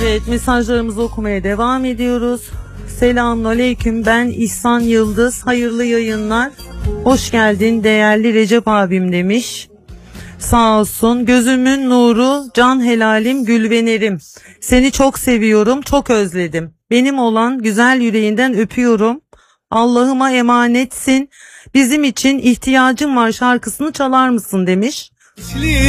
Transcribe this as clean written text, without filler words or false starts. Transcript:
Evet, mesajlarımızı okumaya devam ediyoruz. Selamünaleyküm, ben İhsan Yıldız. Hayırlı yayınlar. Hoş geldin değerli Recep abim demiş. Sağ olsun. Gözümün nuru, can helalim, gülvenerim. Seni çok seviyorum, çok özledim. Benim olan güzel yüreğinden öpüyorum. Allah'ıma emanetsin. Bizim için ihtiyacım var şarkısını çalar mısın demiş.